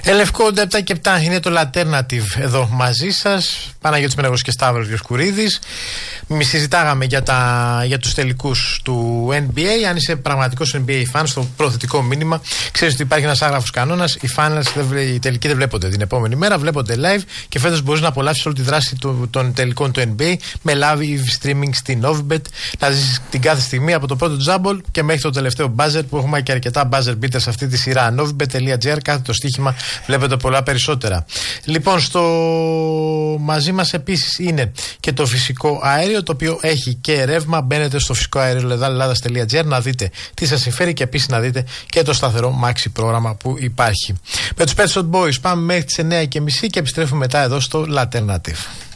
Ελευκό 7 και 7 είναι το Alternative εδώ μαζί σας. Παναγιώτης Μενεγός και Σταύρος Διοσκουρίδης. Συζητάγαμε για τους τελικούς του NBA. Αν είσαι πραγματικός NBA fan, στο προθετικό μήνυμα, ξέρεις ότι υπάρχει ένας άγραφος κανόνας. Οι τελικοί δεν βλέπονται την επόμενη μέρα, βλέπονται live και φέτος μπορείς να απολαύσεις όλη τη δράση των τελικών του NBA με live streaming στην Novibet. Να ζήσεις την κάθε στιγμή από το πρώτο τζάμπολ και μέχρι το τελευταίο buzzer, που έχουμε και αρκετά buzzer beaters σε αυτή τη σειρά. Novibet.gr, κάθε το στοίχημα βλέπετε πολλά περισσότερα. Λοιπόν, μαζί μας επίσης είναι και το φυσικό αέριο, το οποίο έχει και ρεύμα. Μπαίνετε στο φυσικό αέριο ελλάδας.gr να δείτε τι σας συμφέρει και επίσης να δείτε και το σταθερό Maxi πρόγραμμα που υπάρχει. Με τους Pet Shop Boys πάμε μέχρι τις 9:30 και επιστρέφουμε μετά εδώ στο Alternative.